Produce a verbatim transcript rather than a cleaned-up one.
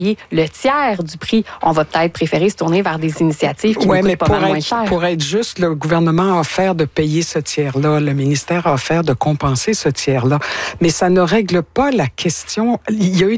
le tiers du prix. On va peut-être préférer se tourner vers des initiatives qui ouais, nous coûtent pas mal être, moins cher. Pour être juste, le gouvernement a offert de payer ce tiers-là. Le ministère a offert de compenser ce tiers-là. Mais ça ne règle pas la question. Il y a eu